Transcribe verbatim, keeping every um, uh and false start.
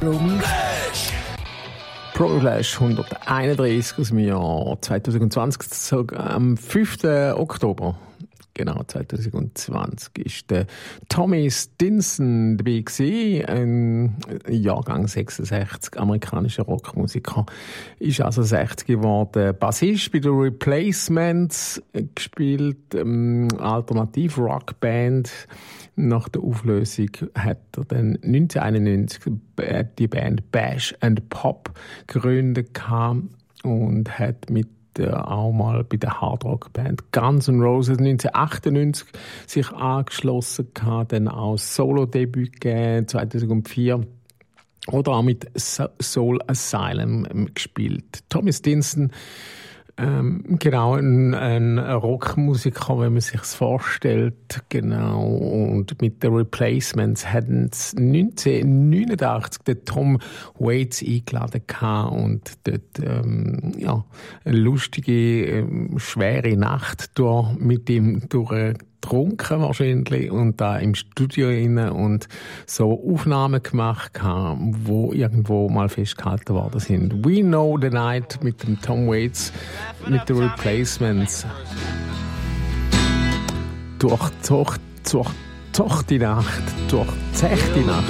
Proglash hunderteinunddreißig aus dem Jahr zweitausendzwanzig, am fünften Oktober. Genau, zweitausendzwanzig ist der Tommy Stinson dabei gewesen, ein Jahrgang sechsundsechzig, amerikanischer Rockmusiker. Ist also sechzig geworden. Bassist bei den Replacements gespielt, ähm, Alternativ-Rockband. Nach der Auflösung hat er dann neunzehnhunderteinundneunzig die Band Bash and Pop gegründet und hat mit auch mal bei der Hardrock-Band Guns N' Roses neunzehnhundertachtundneunzig sich angeschlossen gehabt, dann auch Solo-Debüt gegeben, zweitausendvier. Oder auch mit Soul Asylum gespielt. Tommy Stinson, ähm, genau, ein, ein Rockmusiker, wenn man sich's vorstellt, genau. Und mit den Replacements hatten sie neunzehnhundertneunundachtzig den Tom Waits eingeladen gehabt und dort, ähm, ja, eine lustige, ähm, schwere Nacht durch, mit ihm durch getrunken wahrscheinlich und da im Studio rein und so Aufnahmen gemacht haben, wo irgendwo mal festgehalten worden sind. We Know the Night mit dem Tom Waits, mit den Replacements. Durch, durch, durch, durch die Nacht, durch die Nacht.